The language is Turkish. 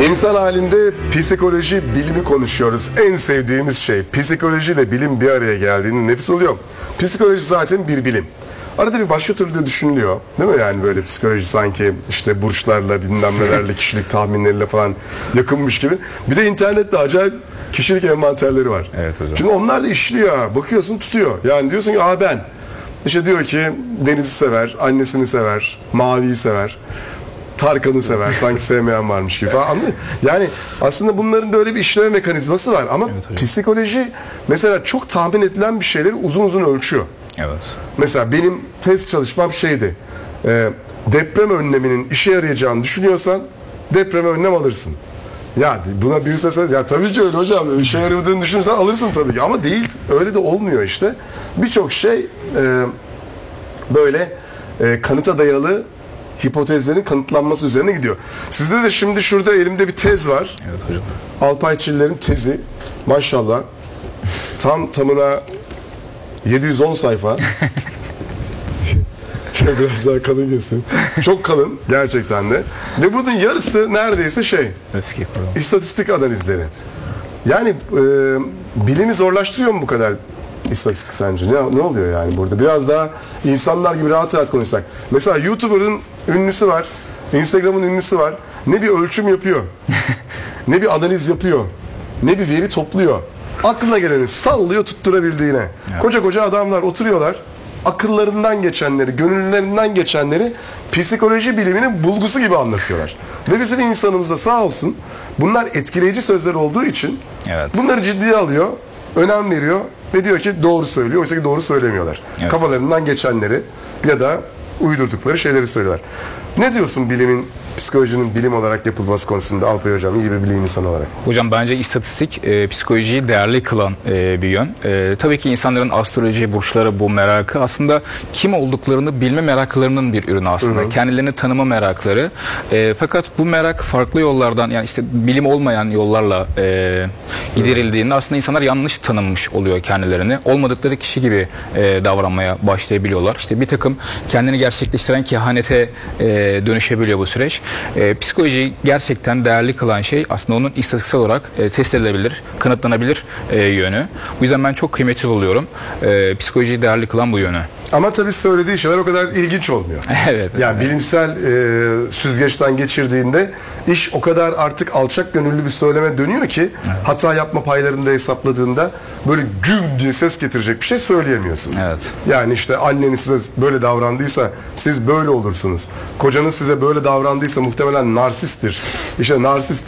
İnsan halinde psikoloji bilimi konuşuyoruz. En sevdiğimiz şey. Psikolojiyle bilim bir araya geldiğinde nefis oluyor. Psikoloji zaten bir bilim. Arada bir başka türlü de düşünülüyor. Değil mi yani böyle psikoloji sanki işte burçlarla bilmem nelerle kişilik tahminleriyle falan yakınmış gibi. Bir de internette acayip kişilik envanterleri var. Evet hocam. Şimdi onlar da işliyor ha. Bakıyorsun tutuyor. Yani diyorsun ki ben. İşte diyor ki Deniz'i sever, annesini sever, Mavi'yi sever. Tarkan'ı sever. Sanki sevmeyen varmış gibi falan. Anladın mı? Yani aslında bunların böyle bir işleme mekanizması var. Ama psikoloji mesela çok tahmin edilen bir şeyleri uzun uzun ölçüyor. Evet. Mesela benim test çalışmam şeydi. Deprem önleminin işe yarayacağını düşünüyorsan depreme önlem alırsın. Ya buna birisi de söylez. Ya tabii ki öyle hocam. İşe yaramadığını düşünürsen alırsın tabii ki. Ama değil. Öyle de olmuyor işte. Birçok şey böyle kanıta dayalı hipotezlerin kanıtlanması üzerine gidiyor. Sizde de şimdi şurada elimde bir tez var. Evet hocam. Alpay Çiller'in tezi. Maşallah. Tamına 710 sayfa. Şöyle biraz daha kalın göstereyim. Çok kalın gerçekten de. Ve bunun yarısı neredeyse istatistik analizleri. Yani bilimi zorlaştırıyor mu bu kadar istatistik sence? Ne oluyor yani burada? Biraz daha insanlar gibi rahat rahat konuşsak. Mesela YouTuber'ın ünlüsü var. Instagram'ın ünlüsü var. Ne bir ölçüm yapıyor. Ne bir analiz yapıyor. Ne bir veri topluyor. Aklına geleni sallıyor tutturabildiğine. Evet. Koca koca adamlar oturuyorlar. Akıllarından geçenleri, gönüllerinden geçenleri psikoloji biliminin bulgusu gibi anlatıyorlar. Ve bizim insanımız da sağ olsun bunlar etkileyici sözler olduğu için bunları ciddiye alıyor, önem veriyor ve diyor ki doğru söylüyor. Oysa ki doğru söylemiyorlar. Evet. Kafalarından geçenleri ya da uydurdukları şeyleri söylüyorlar. Ne diyorsun psikolojinin bilim olarak yapılması konusunda Alpay Hocam, iyi bir bilim insanı olarak? Hocam bence istatistik psikolojiyi değerli kılan bir yön. Tabii ki insanların astroloji, burçlara bu merakı aslında kim olduklarını bilme meraklarının bir ürünü aslında. Hı hı. Kendilerini tanıma merakları. Fakat bu merak farklı yollardan yani işte bilim olmayan yollarla giderildiğinde aslında insanlar yanlış tanımış oluyor kendilerini. Olmadıkları kişi gibi davranmaya başlayabiliyorlar. İşte bir takım kendini gerçekleştiren kehanete dönüşebiliyor bu süreç. Psikolojiyi gerçekten değerli kılan şey aslında onun istatistiksel olarak test edilebilir, kanıtlanabilir yönü. Bu yüzden ben çok kıymetli buluyorum. Psikolojiyi değerli kılan bu yönü. Ama tabii söylediği şeyler o kadar ilginç olmuyor. Evet. Yani bilimsel süzgeçten geçirdiğinde iş o kadar artık alçak gönüllü bir söyleme dönüyor ki hata yapma paylarını da hesapladığında böyle güm diye ses getirecek bir şey söyleyemiyorsun. Evet. Yani işte anneniz size böyle davrandıysa siz böyle olursunuz. Kocanız size böyle davrandıysa muhtemelen narsisttir. İşte narsist